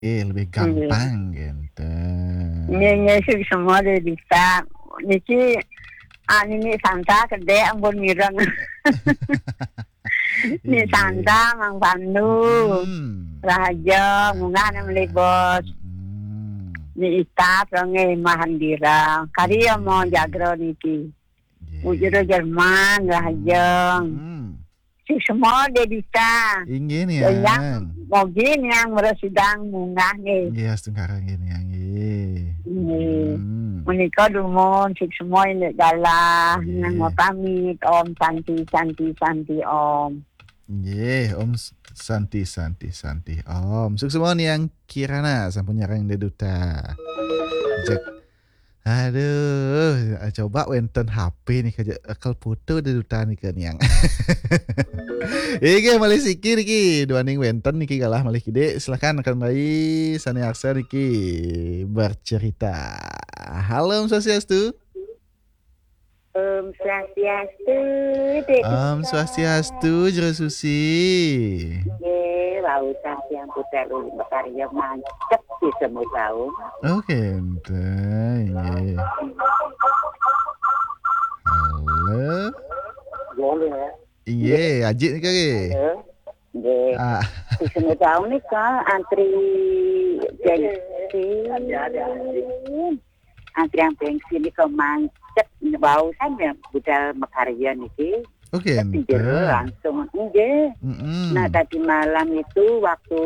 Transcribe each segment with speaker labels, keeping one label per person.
Speaker 1: Lebih
Speaker 2: Nggih.
Speaker 1: gampang gitu.
Speaker 2: Nggih semua bisa. Niki ini Santa gede ampun mireng. Ni
Speaker 1: Iya.
Speaker 2: Santa Mang Pandu.
Speaker 1: Mhm.
Speaker 2: Rahaja munggah
Speaker 1: Ada.
Speaker 2: nang bos.
Speaker 1: Mhm.
Speaker 2: Ni ita prange mahandira. Kariya mau
Speaker 1: Iya.
Speaker 2: jagro niki. Ujuro
Speaker 1: Iya.
Speaker 2: Jerman rahaja.
Speaker 1: Mhm.
Speaker 2: Si semua dia bisa.
Speaker 1: Ingin
Speaker 2: Yang
Speaker 1: yang.
Speaker 2: mau gini yang meresidang munggah nih.
Speaker 1: Iya, sekarang ini yang ini.
Speaker 2: Ini menikah dumon sik semua ini galah nang mau
Speaker 1: Iya.
Speaker 2: pamit om santi om.
Speaker 1: Iya, Om Santi. Om, sukses semua nih yang Kirana sampun nyarang de duta. Jak. Aduh, coba wenten HP nih kerja akal putu de duta nih kan yang. Iki malih sikir iki duaning wenten niki kalah malih kide. Silakan akan bayi Sani Aksa niki bercerita. Halo Om Swastiastu.
Speaker 2: Swastiastu,
Speaker 1: Om Swastiastu Jero Susi.
Speaker 2: nggih, lautan yang puter berkarya mantep di semua tahun.
Speaker 1: Oke, ente. Nggih. Halo.
Speaker 2: Boleh.
Speaker 1: Iya, Ajit nih kali.
Speaker 2: Nggih.
Speaker 1: Ah,
Speaker 2: Di semua tahun nih Kak, antri bensin. Antrian bensin ini mantep bausan ya budal mekarya niki.
Speaker 1: oke ente.
Speaker 2: Jero langsung nggih. Nah tadi malam itu waktu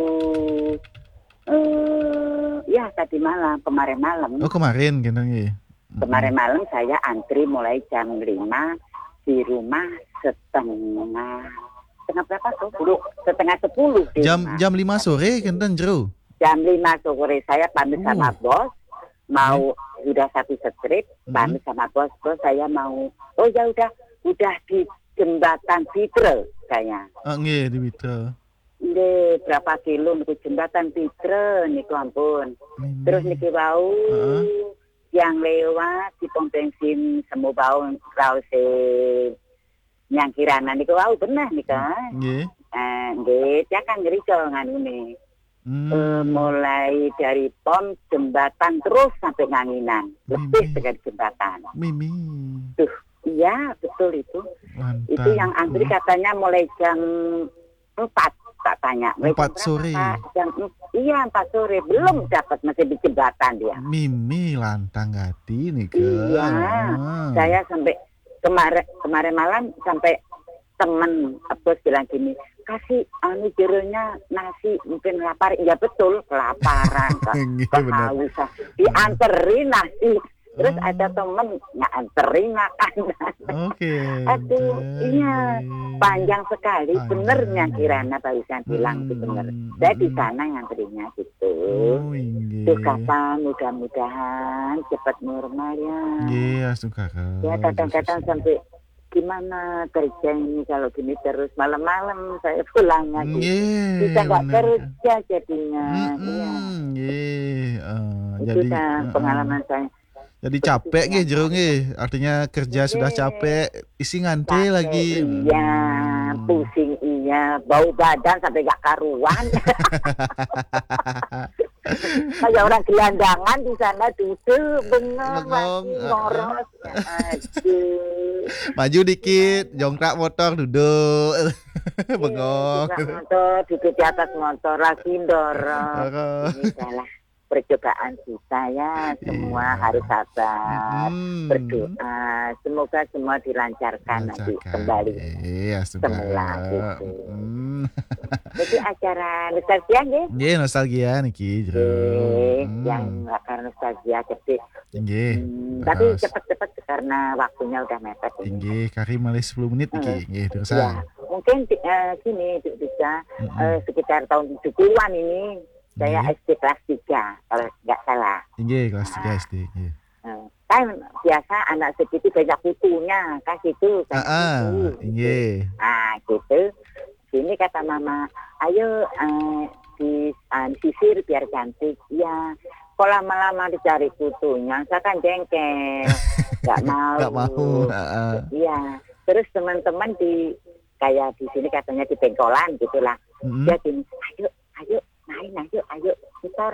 Speaker 2: ya tadi malam kemarin malam.
Speaker 1: Oh kemarin gitu nggih.
Speaker 2: Kemarin malam saya antri mulai jam 5 di rumah setengah berapa tuh? Setengah 10 di rumah.
Speaker 1: Jam 5 sore kenten jero.
Speaker 2: Jam 5 sore saya pamit sama bos. Mau udah satu strip, pamit sama bos saya mau. Oh ya udah di jembatan Pitre kayaknya.
Speaker 1: Nggih di Bito.
Speaker 2: Nggih, berapa kilo niku jembatan Pitre niku ampun. Terus niki wau yang lewat di pom bensin semu bau rause yang kirana niku wau bener nih kan.
Speaker 1: Nggih.
Speaker 2: Nggih, ya kan ngerico nganune. Mulai dari pom jembatan terus sampai Nganginan. Lebih dengan jembatan.
Speaker 1: Mimi.
Speaker 2: Tuh, iya betul itu.
Speaker 1: Mantap.
Speaker 2: Itu yang antri katanya mulai jam 4 tak tanya.
Speaker 1: 4 sore.
Speaker 2: Iya 4 sore belum dapat masih di jembatan dia.
Speaker 1: Mimi lantang gati nih ke.
Speaker 2: Iya. Saya sampai kemarin malam sampai temen bos bilang gini, kasih jeronya nasi mungkin lapar. Ya betul kelaparan kehausan dianterin nasi. Terus ada temen nganterin makanan.
Speaker 1: Oke.
Speaker 2: Aduh, iya panjang sekali. Benernya Kirana barusan bilang itu bener. Saya di sana nganterinya gitu. Tuh kapan mudah-mudahan cepat normal ya.
Speaker 1: Iya, suka.
Speaker 2: Ya kadang-kadang sampai gimana kerja ini kalau gini terus malam-malam saya pulang lagi. Bisa nggak kerja jadinya. Itu
Speaker 1: Jadi
Speaker 2: pengalaman saya.
Speaker 1: Jadi capek nggih jero nggih. Artinya kerja sudah capek, isi ngante lagi.
Speaker 2: Iya, pusing iya, bau badan sampai gak karuan. Kayak orang gelandangan di sana duduk bengong ngoros.
Speaker 1: Maju dikit, jongkrak motor duduk. Bengong.
Speaker 2: Motor duduk di atas motor lagi dorong. Ini salah percobaan kita ya, semua harus sabar, berdoa, semoga semua dilancarkan nanti kembali semula gitu. Jadi acara nostalgia nggih?
Speaker 1: Nggih, nostalgia niki
Speaker 2: yang karena nostalgia gede. Tapi cepet-cepet karena waktunya udah mepet.
Speaker 1: Nggih, kari malih 10 menit niki, nggih terusan.
Speaker 2: Ya, mungkin sini bisa sekitar tahun 70-an ini. Saya SD kelas 3 kalau nggak salah.
Speaker 1: Iya kelas 3 SD.
Speaker 2: Kan biasa anak segitu banyak kutunya kan gitu.
Speaker 1: Iya.
Speaker 2: Nah gitu. Sini kata mama, ayo disisir biar cantik. Ya, kok lama-lama dicari kutunya, saya kan jengkel, nggak mau.
Speaker 1: Nggak mau.
Speaker 2: Iya. Terus teman-teman kayak di sini katanya di pengkolan gitulah. Dia gini, ayo lain, ayo kita